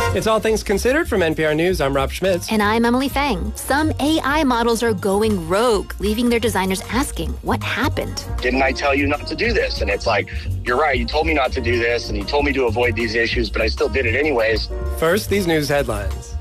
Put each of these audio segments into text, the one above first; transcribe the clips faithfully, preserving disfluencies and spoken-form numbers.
It's All Things Considered from N P R News. I'm Rob Schmitz. And I'm Emily Fang. Some A I models are going rogue, leaving their designers asking, what happened? Didn't I tell you not to do this? And it's like, you're right, you told me not to do this, and you told me to avoid these issues, but I still did it anyways. First, these news headlines.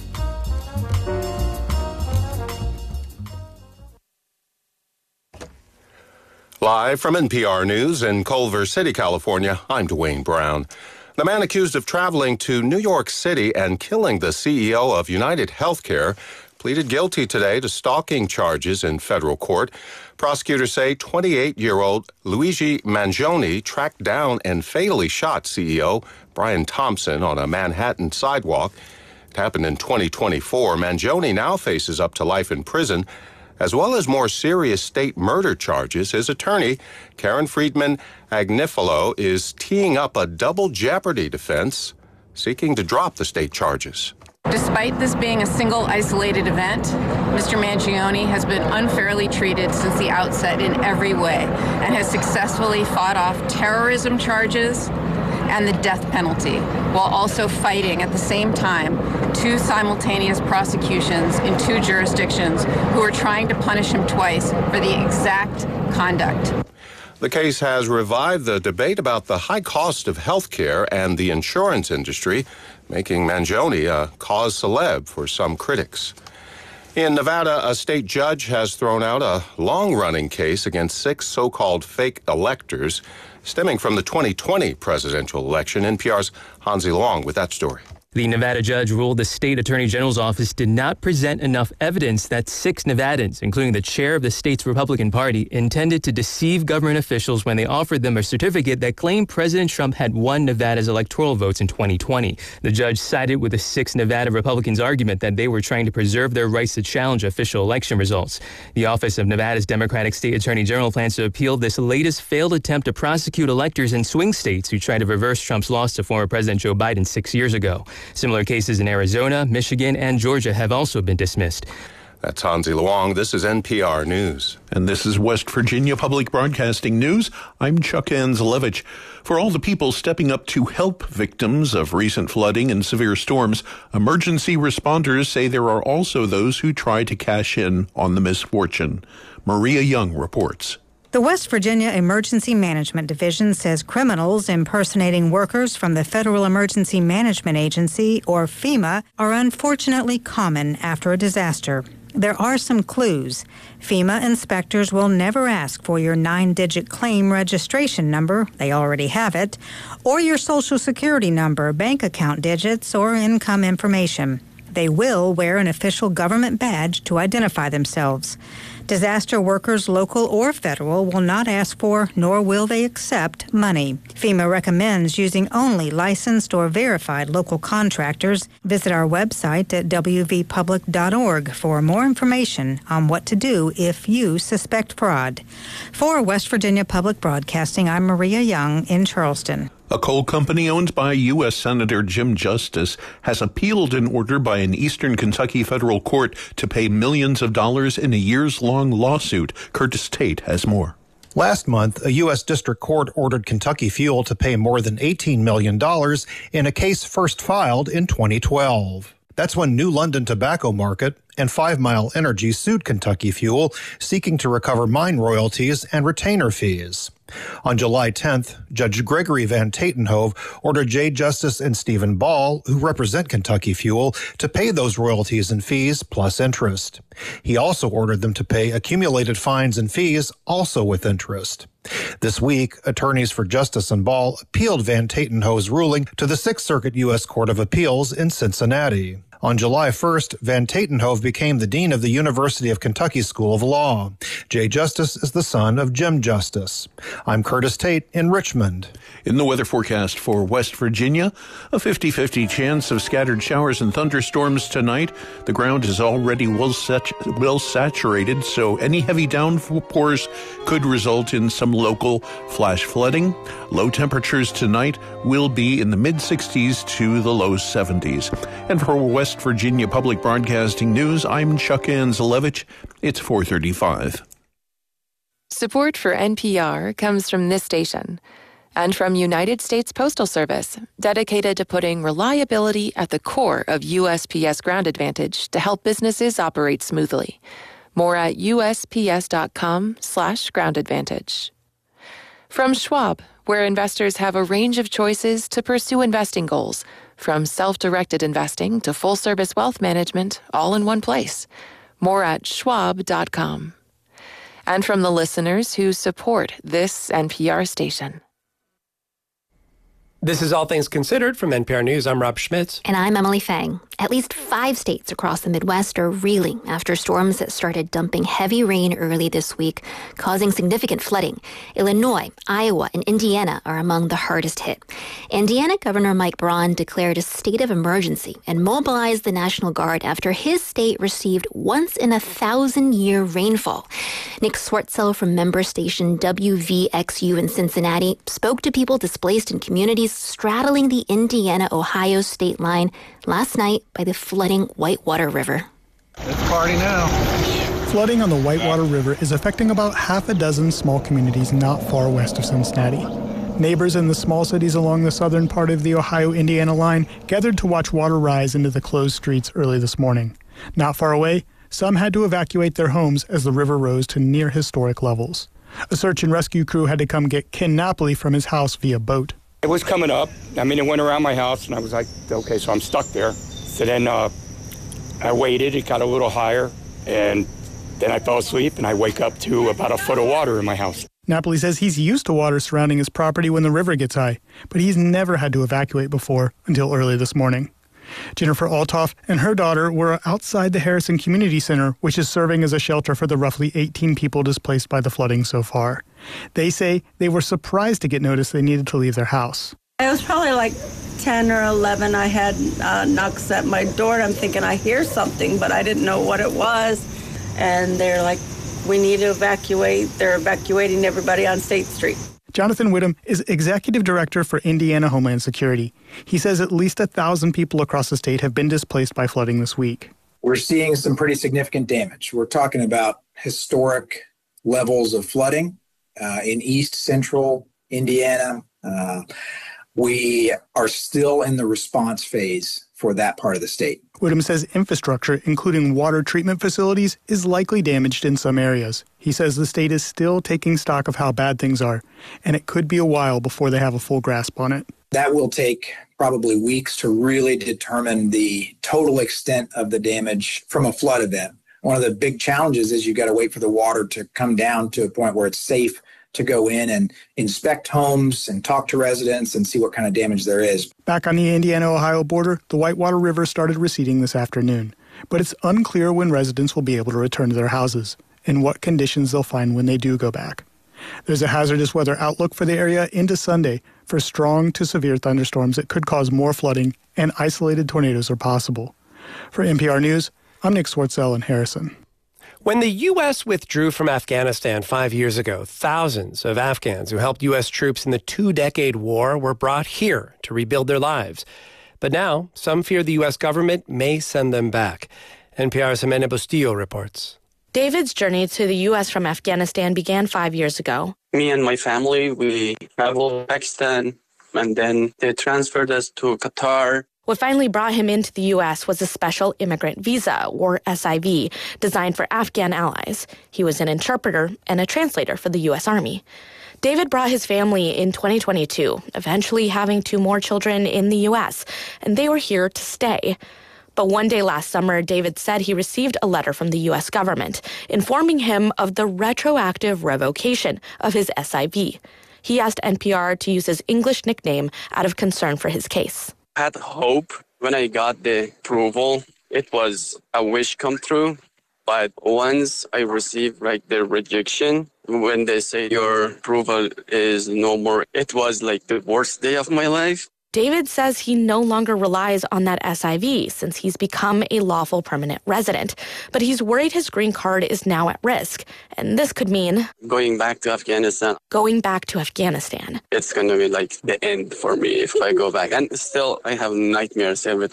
Live from N P R News in Culver City, California, I'm Dwayne Brown. The man accused of traveling to New York City and killing the C E O of United Healthcare pleaded guilty today to stalking charges in federal court. Prosecutors say twenty-eight-year-old Luigi Mangione tracked down and fatally shot C E O Brian Thompson on a Manhattan sidewalk. It happened in twenty twenty-four. Mangione now faces up to life in prison, as well as more serious state murder charges. His attorney, Karen Friedman Agnifilo, is teeing up a double jeopardy defense, seeking to drop the state charges. Despite this being a single isolated event, Mister Mangione has been unfairly treated since the outset in every way and has successfully fought off terrorism charges and the death penalty, while also fighting at the same time two simultaneous prosecutions in two jurisdictions who are trying to punish him twice for the exact conduct. The case has revived the debate about the high cost of health care and the insurance industry, making Mangione a cause celeb for some critics. In Nevada, a state judge has thrown out a long-running case against six so-called fake electors stemming from the twenty twenty presidential election. N P R's Hansi Long with that story. The Nevada judge ruled the state attorney general's office did not present enough evidence that six Nevadans, including the chair of the state's Republican Party, intended to deceive government officials when they offered them a certificate that claimed President Trump had won Nevada's electoral votes in twenty twenty. The judge sided with the six Nevada Republicans' argument that they were trying to preserve their rights to challenge official election results. The Office of Nevada's Democratic State Attorney General plans to appeal this latest failed attempt to prosecute electors in swing states who tried to reverse Trump's loss to former President Joe Biden six years ago. Similar cases in Arizona, Michigan, and Georgia have also been dismissed. That's Hansi Luong. This is N P R News. And this is West Virginia Public Broadcasting News. I'm Chuck Anzelevich. For all the people stepping up to help victims of recent flooding and severe storms, emergency responders say there are also those who try to cash in on the misfortune. Maria Young reports. The West Virginia Emergency Management Division says criminals impersonating workers from the Federal Emergency Management Agency, or FEMA, are unfortunately common after a disaster. There are some clues. FEMA inspectors will never ask for your nine-digit claim registration number, they already have it, or your Social Security number, bank account digits, or income information. They will wear an official government badge to identify themselves. Disaster workers, local or federal, will not ask for, nor will they accept, money. FEMA recommends using only licensed or verified local contractors. Visit our website at w v public dot org for more information on what to do if you suspect fraud. For West Virginia Public Broadcasting, I'm Maria Young in Charleston. A coal company owned by U S Senator Jim Justice has appealed an order by an Eastern Kentucky federal court to pay millions of dollars in a years-long lawsuit. Curtis Tate has more. Last month, a U S district court ordered Kentucky Fuel to pay more than eighteen million dollars in a case first filed in twenty twelve. That's when New London Tobacco Market and Five Mile Energy sued Kentucky Fuel, seeking to recover mine royalties and retainer fees. On July tenth, Judge Gregory Van Tatenhove ordered Jay Justice and Stephen Ball, who represent Kentucky Fuel, to pay those royalties and fees plus interest. He also ordered them to pay accumulated fines and fees, also with interest. This week, attorneys for Justice and Ball appealed Van Tatenhove's ruling to the Sixth Circuit U S Court of Appeals in Cincinnati. On July first, Van Tatenhove became the dean of the University of Kentucky School of Law. Jay Justice is the son of Jim Justice. I'm Curtis Tate in Richmond. In the weather forecast for West Virginia, a fifty-fifty chance of scattered showers and thunderstorms tonight. The ground is already well, sat- well saturated, so any heavy downpours could result in some local flash flooding. Low temperatures tonight will be in the mid-sixties to the low seventies. And for West Virginia Public Broadcasting News, I'm Chuck Anzelevich. It's four thirty-five. Support for N P R comes from this station And from United States Postal Service, dedicated to putting reliability at the core of U S P S Ground Advantage to help businesses operate smoothly. More at usps.com slash ground advantage. From Schwab, where investors have a range of choices to pursue investing goals, from self-directed investing to full-service wealth management, all in one place. More at schwab dot com. And from the listeners who support this N P R station. This is All Things Considered from N P R News. I'm Rob Schmitz. And I'm Emily Fang. At least five states across the Midwest are reeling after storms that started dumping heavy rain early this week, causing significant flooding. Illinois, Iowa, and Indiana are among the hardest hit. Indiana Governor Mike Braun declared a state of emergency and mobilized the National Guard after his state received once-in-a-thousand-year rainfall. Nick Swartzel from member station W V X U in Cincinnati spoke to people displaced in communities straddling the Indiana-Ohio state line last night by the flooding Whitewater River. Let's party now. Flooding on the Whitewater River is affecting about half a dozen small communities not far west of Cincinnati. Neighbors in the small cities along the southern part of the Ohio-Indiana line gathered to watch water rise into the closed streets early this morning. Not far away, some had to evacuate their homes as the river rose to near historic levels. A search and rescue crew had to come get Ken Napoli from his house via boat. It was coming up. I mean, it went around my house, and I was like, okay, so I'm stuck there. So then uh, I waited. It got a little higher, and then I fell asleep, and I wake up to about a foot of water in my house. Napoli says he's used to water surrounding his property when the river gets high, but he's never had to evacuate before until early this morning. Jennifer Altoff and her daughter were outside the Harrison Community Center, which is serving as a shelter for the roughly eighteen people displaced by the flooding so far. They say they were surprised to get notice they needed to leave their house. It was probably like ten or eleven. I had uh, knocks at my door, and I'm thinking I hear something, but I didn't know what it was. And they're like, we need to evacuate. They're evacuating everybody on State Street. Jonathan Whittam is Executive Director for Indiana Homeland Security. He says at least a thousand people across the state have been displaced by flooding this week. We're seeing some pretty significant damage. We're talking about historic levels of flooding uh, in east central Indiana. Uh, we are still in the response phase for that part of the state. Whittam says infrastructure, including water treatment facilities, is likely damaged in some areas. He says the state is still taking stock of how bad things are, and it could be a while before they have a full grasp on it. That will take probably weeks to really determine the total extent of the damage from a flood event. One of the big challenges is you've got to wait for the water to come down to a point where it's safe to go in and inspect homes and talk to residents and see what kind of damage there is. Back on the Indiana-Ohio border, the Whitewater River started receding this afternoon, but it's unclear when residents will be able to return to their houses and what conditions they'll find when they do go back. There's a hazardous weather outlook for the area into Sunday for strong to severe thunderstorms that could cause more flooding, and isolated tornadoes are possible. For N P R News, I'm Nick Swartzel in Harrison. When the U S withdrew from Afghanistan five years ago, thousands of Afghans who helped U S troops in the two-decade war were brought here to rebuild their lives. But now, some fear the U S government may send them back. N P R's Jimena Bustillo reports. David's journey to the U S from Afghanistan began five years ago. Me and my family, we traveled to Pakistan, and then they transferred us to Qatar. What finally brought him into the U S was a special immigrant visa, or S I V, designed for Afghan allies. He was an interpreter and a translator for the U S Army. David brought his family in twenty twenty-two, eventually having two more children in the U S, and they were here to stay. But one day last summer, David said he received a letter from the U S government informing him of the retroactive revocation of his S I V. He asked N P R to use his English nickname out of concern for his case. I had hope when I got the approval. It was a wish come true. But once I received like the rejection, when they say your approval is no more, it was like the worst day of my life. David says he no longer relies on that S I V since he's become a lawful permanent resident. But he's worried his green card is now at risk. And this could mean going back to Afghanistan. Going back to Afghanistan. It's going to be like the end for me if I go back. And still, I have nightmares every time.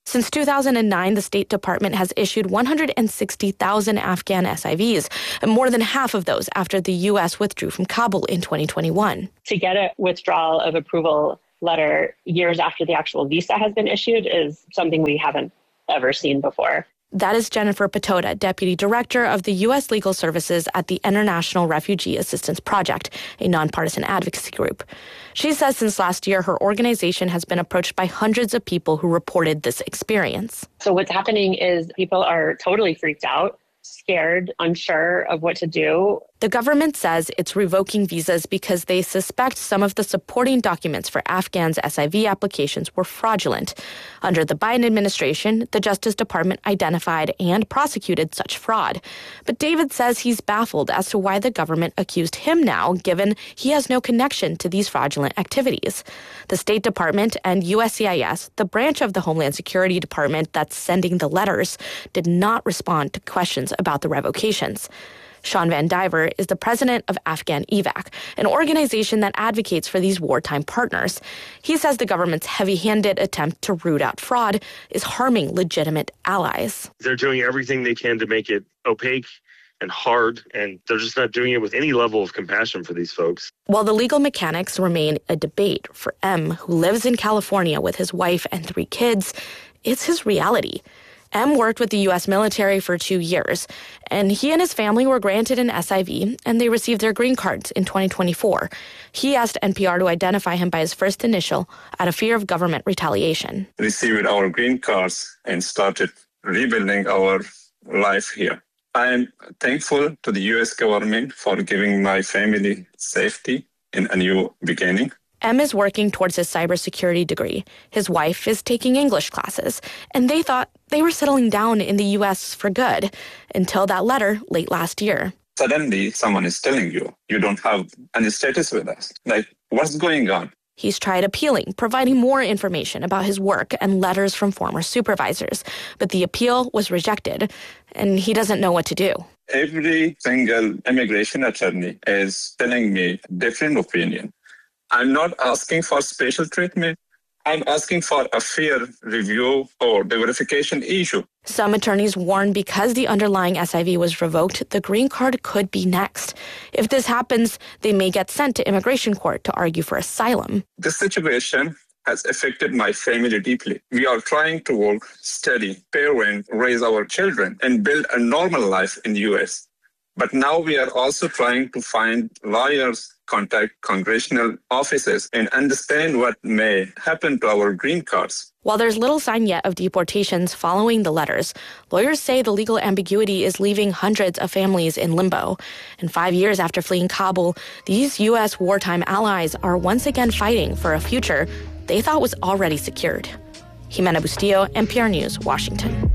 Since two thousand nine, the State Department has issued one hundred sixty thousand Afghan S I Vs, and more than half of those after the U S withdrew from Kabul in twenty twenty-one. To get a withdrawal of approval letter years after the actual visa has been issued is something we haven't ever seen before. That is Jennifer Patoda, Deputy Director of the U S Legal Services at the International Refugee Assistance Project, a nonpartisan advocacy group. She says since last year, her organization has been approached by hundreds of people who reported this experience. So what's happening is people are totally freaked out, scared, unsure of what to do. The government says it's revoking visas because they suspect some of the supporting documents for Afghans' S I V applications were fraudulent. Under the Biden administration, the Justice Department identified and prosecuted such fraud. But David says he's baffled as to why the government accused him now, given he has no connection to these fraudulent activities. The State Department and U S C I S, the branch of the Homeland Security Department that's sending the letters, did not respond to questions about the revocations. Sean Van Diver is the president of Afghan E V A C, an organization that advocates for these wartime partners. He says the government's heavy-handed attempt to root out fraud is harming legitimate allies. They're doing everything they can to make it opaque and hard, and they're just not doing it with any level of compassion for these folks. While the legal mechanics remain a debate, for M, who lives in California with his wife and three kids, it's his reality. M worked with the U S military for two years, and he and his family were granted an S I V, and they received their green cards in twenty twenty-four. He asked N P R to identify him by his first initial out of fear of government retaliation. Received our green cards and started rebuilding our life here. I am thankful to the U S government for giving my family safety in a new beginning. M is working towards his cybersecurity degree. His wife is taking English classes, and they thought they were settling down in the U S for good until that letter late last year. Suddenly, someone is telling you, you don't have any status with us. Like, what's going on? He's tried appealing, providing more information about his work and letters from former supervisors, but the appeal was rejected, and he doesn't know what to do. Every single immigration attorney is telling me a different opinion. I'm not asking for special treatment. I'm asking for a fair review or the verification issue. Some attorneys warn because the underlying S I V was revoked, the green card could be next. If this happens, they may get sent to immigration court to argue for asylum. This situation has affected my family deeply. We are trying to work, study, parent, raise our children, and build a normal life in the U S. But now we are also trying to find lawyers, contact congressional offices, and understand what may happen to our green cards. While there's little sign yet of deportations following the letters, lawyers say the legal ambiguity is leaving hundreds of families in limbo. And five years after fleeing Kabul, these U S wartime allies are once again fighting for a future they thought was already secured. Jimena Bustillo, N P R News, Washington.